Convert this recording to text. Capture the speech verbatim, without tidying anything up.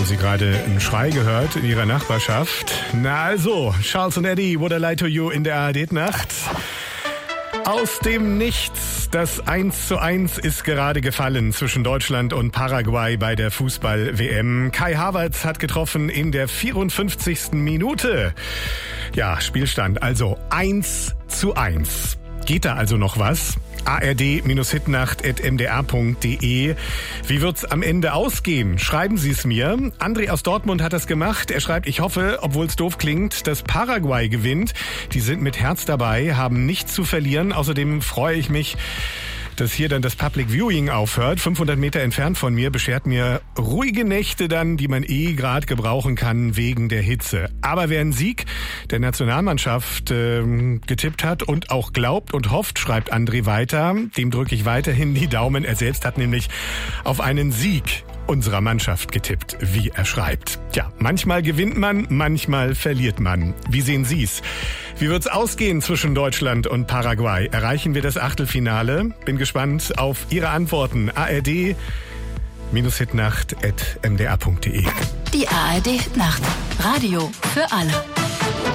Haben Sie gerade einen Schrei gehört in Ihrer Nachbarschaft? Na also, Charles und Eddie, Would I Lie to You in der A R D-Nacht. Aus dem Nichts. Das eins zu eins ist gerade gefallen zwischen Deutschland und Paraguay bei der Fußball-W M. Kai Havertz hat getroffen in der vierundfünfzigsten Minute. Ja, Spielstand also eins zu eins. Geht da also noch was? A R D-Hitnacht at m d r punkt d e. Wie wird's am Ende ausgehen? Schreiben Sie es mir. André aus Dortmund hat das gemacht. Er schreibt, ich hoffe, obwohl es doof klingt, dass Paraguay gewinnt. Die sind mit Herz dabei, haben nichts zu verlieren. Außerdem freue ich mich, dass hier dann das Public Viewing aufhört. fünfhundert Meter entfernt von mir beschert mir ruhige Nächte dann, die man eh gerade gebrauchen kann wegen der Hitze. Aber wer einen Sieg der Nationalmannschaft äh, getippt hat und auch glaubt und hofft, schreibt André weiter, dem drücke ich weiterhin die Daumen. Er selbst hat nämlich auf einen Sieg unserer Mannschaft getippt, wie er schreibt. Tja, manchmal gewinnt man, manchmal verliert man. Wie sehen Sie's? Wie wird's ausgehen zwischen Deutschland und Paraguay? Erreichen wir das Achtelfinale? Bin gespannt auf Ihre Antworten. A R D-Hitnacht at m d r punkt d e. Die A R D-Hitnacht. Radio für alle.